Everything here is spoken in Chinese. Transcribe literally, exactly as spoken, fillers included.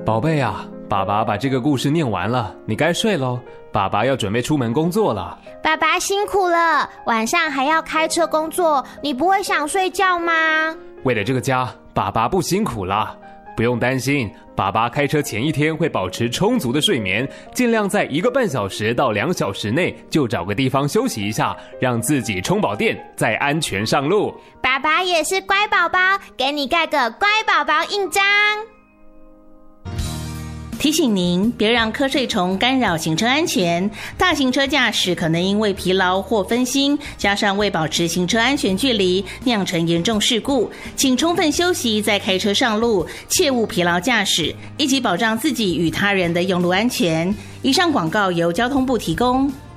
宝贝啊，爸爸把这个故事念完了，你该睡咯，爸爸要准备出门工作了。 爸爸辛苦了，晚上还要开车工作，你不会想睡觉吗？ 为了这个家，爸爸不辛苦了，不用担心，爸爸开车前一天会保持充足的睡眠，尽量在一个半小时到两小时内就找个地方休息一下，让自己充饱电，再安全上路。 爸爸也是乖宝宝，给你盖个乖宝宝印章。 提醒您，别让瞌睡虫干扰行车安全。大型车驾驶可能因为疲劳或分心，加上未保持行车安全距离，酿成严重事故。请充分休息再开车上路，切勿疲劳驾驶，一起保障自己与他人的用路安全。以上广告由交通部提供。